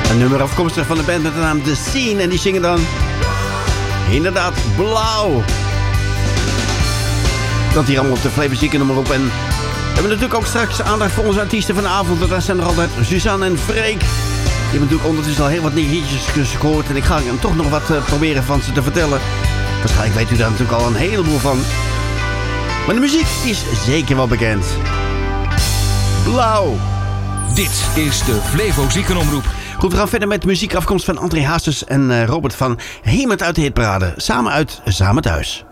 Een nummer afkomstig van de band met de naam The Scene. En die zingen dan inderdaad Blauw. Dat hier allemaal op de Flavor Zieken nummer op. En we hebben natuurlijk ook straks aandacht voor onze artiesten vanavond. Want daar zijn er altijd Suzanne en Freek. Die hebben natuurlijk ondertussen al heel wat liedjes gehoord. En ik ga toch nog wat proberen van ze te vertellen. Waarschijnlijk weet u daar natuurlijk al een heleboel van. Maar de muziek is zeker wel bekend. Blauw. Dit is de Flevo Ziekenomroep. Goed, we gaan verder met muziek afkomst van André Hazes en Robert van Hemert uit de Hitparade. Samen uit, samen thuis.